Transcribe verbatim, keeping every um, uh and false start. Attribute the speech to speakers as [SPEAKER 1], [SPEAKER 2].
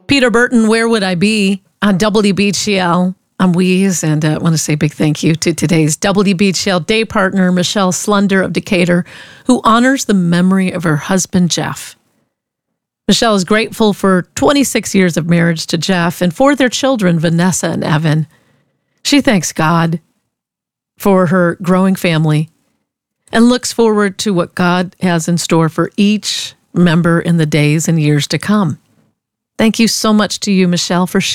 [SPEAKER 1] Peter Burton, Where Would I Be? On W B G L. I'm Weeze, and I uh, want to say a big thank you to today's W B G L day partner, Michelle Slunder of Decatur, who honors the memory of her husband, Jeff. Michelle is grateful for twenty-six years of marriage to Jeff and for their children, Vanessa and Evan. She thanks God for her growing family and looks forward to what God has in store for each member in the days and years to come. Thank you so much to you, Michelle, for